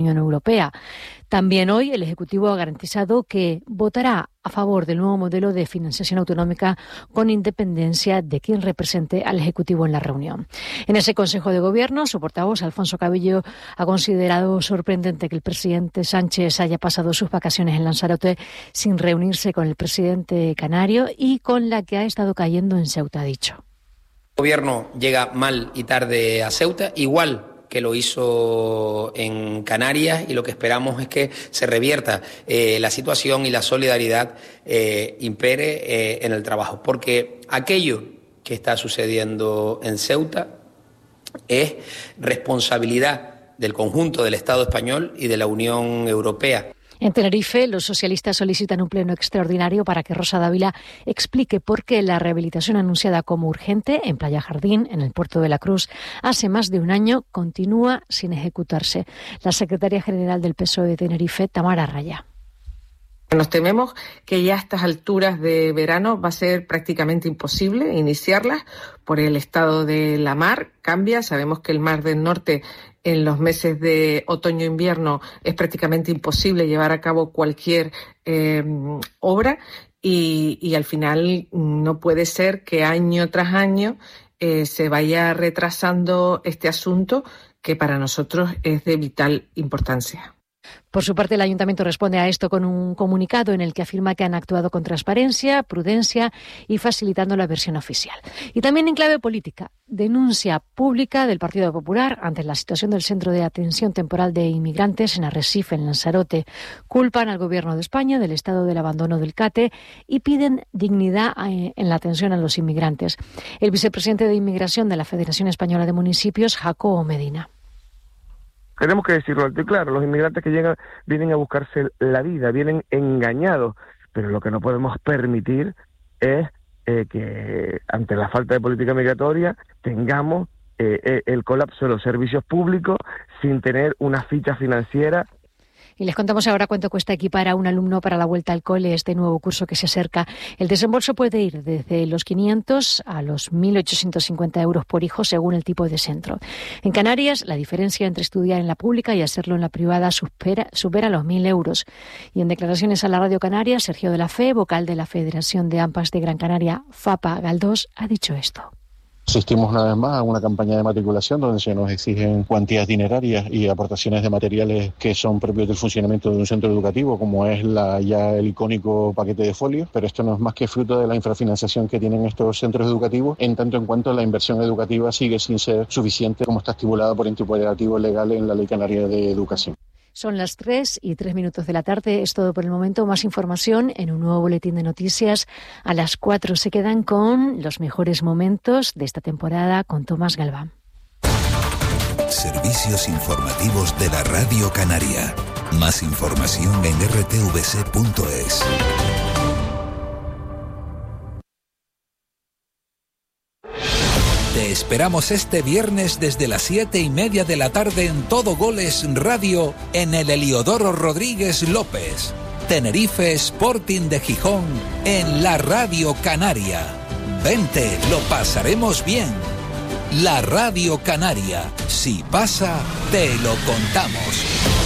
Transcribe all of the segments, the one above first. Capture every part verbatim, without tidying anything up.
Unión Europea. También hoy el Ejecutivo ha garantizado que votará a favor del nuevo modelo de financiación autonómica con independencia de quien represente al Ejecutivo en la reunión. En ese Consejo de Gobierno, su portavoz, Alfonso Cabello, ha considerado sorprendente que el presidente Sánchez haya pasado sus vacaciones en Lanzarote sin reunirse con el presidente canario y con la que ha estado cayendo en Ceuta, ha dicho. El Gobierno llega mal y tarde a Ceuta, igual que lo hizo en Canarias, y lo que esperamos es que se revierta eh, la situación y la solidaridad eh, impere eh, en el trabajo, porque aquello que está sucediendo en Ceuta es responsabilidad del conjunto del Estado español y de la Unión Europea. En Tenerife, los socialistas solicitan un pleno extraordinario para que Rosa Dávila explique por qué la rehabilitación anunciada como urgente en Playa Jardín, en el puerto de la Cruz, hace más de un año, continúa sin ejecutarse. La secretaria general del P S O E de Tenerife, Tamara Raya. Nos tememos que ya a estas alturas de verano va a ser prácticamente imposible iniciarlas por el estado de la mar. Cambia, sabemos que el Mar del Norte en los meses de otoño e invierno es prácticamente imposible llevar a cabo cualquier eh, obra y, y al final no puede ser que año tras año eh, se vaya retrasando este asunto que para nosotros es de vital importancia. Por su parte, el Ayuntamiento responde a esto con un comunicado en el que afirma que han actuado con transparencia, prudencia y facilitando la versión oficial. Y también en clave política, denuncia pública del Partido Popular ante la situación del Centro de Atención Temporal de Inmigrantes en Arrecife, en Lanzarote. Culpan al Gobierno de España del estado del abandono del CATE y piden dignidad en la atención a los inmigrantes. El vicepresidente de Inmigración de la Federación Española de Municipios, Jacobo Medina. Tenemos que decirlo alto y claro, los inmigrantes que llegan vienen a buscarse la vida, vienen engañados, pero lo que no podemos permitir es eh, que ante la falta de política migratoria tengamos eh, el colapso de los servicios públicos sin tener una ficha financiera. Y les contamos ahora cuánto cuesta equipar a un alumno para la vuelta al cole este nuevo curso que se acerca. El desembolso puede ir desde los quinientos a los mil ochocientos cincuenta euros por hijo según el tipo de centro. En Canarias, la diferencia entre estudiar en la pública y hacerlo en la privada supera, supera los mil euros. Y en declaraciones a la Radio Canaria, Sergio de la Fe, vocal de la Federación de AMPAs de Gran Canaria, FAPA Galdós, ha dicho esto. Asistimos una vez más a una campaña de matriculación donde se nos exigen cuantías dinerarias y aportaciones de materiales que son propios del funcionamiento de un centro educativo, como es la ya el icónico paquete de folios, pero esto no es más que fruto de la infrafinanciación que tienen estos centros educativos, en tanto en cuanto la inversión educativa sigue sin ser suficiente como está estipulado por imperativo legal en la Ley Canaria de Educación. Son las tres y tres minutos de la tarde. Es todo por el momento. Más información en un nuevo boletín de noticias. A las cuatro se quedan con los mejores momentos de esta temporada con Tomás Galván. Servicios informativos de la Radio Canaria. Más información en r t v c punto es. Te esperamos este viernes desde las siete y media de la tarde en Todo Goles Radio en el Heliodoro Rodríguez López. Tenerife Sporting de Gijón en la Radio Canaria. Vente, lo pasaremos bien. La Radio Canaria. Si pasa, te lo contamos.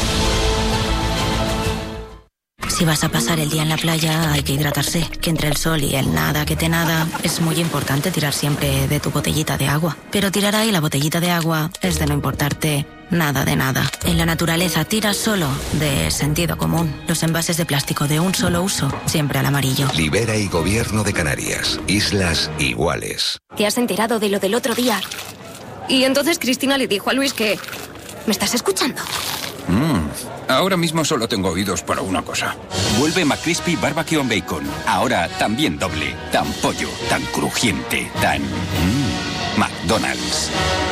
Si vas a pasar el día en la playa, hay que hidratarse. Que entre el sol y el nada que te nada, es muy importante tirar siempre de tu botellita de agua. Pero tirar ahí la botellita de agua es de no importarte nada de nada. En la naturaleza tiras solo de sentido común. Los envases de plástico de un solo uso, siempre al amarillo. Libera y Gobierno de Canarias. Islas iguales. ¿Te has enterado de lo del otro día? Y entonces Cristina le dijo a Luis que... ¿Me estás escuchando? Mmm, ahora mismo solo tengo oídos para una cosa. Vuelve McCrispy Barbecue and Bacon. Ahora también doble. Tan pollo, tan crujiente, tan... Mmm, McDonald's.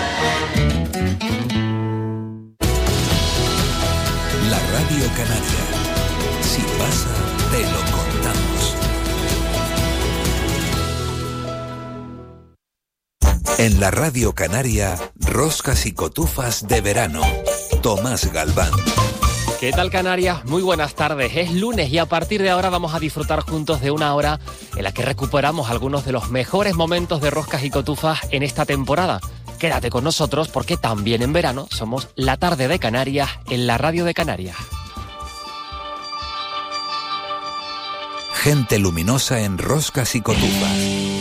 La Radio Canaria. Si pasa, te lo contamos. En la Radio Canaria, roscas y cotufas de verano. Tomás Galván. ¿Qué tal, Canarias? Muy buenas tardes. Es lunes y a partir de ahora vamos a disfrutar juntos de una hora en la que recuperamos algunos de los mejores momentos de roscas y cotufas en esta temporada. quédate con nosotros porque también en verano somos La Tarde de Canarias en la Radio de Canarias. Gente luminosa en roscas y cotufas.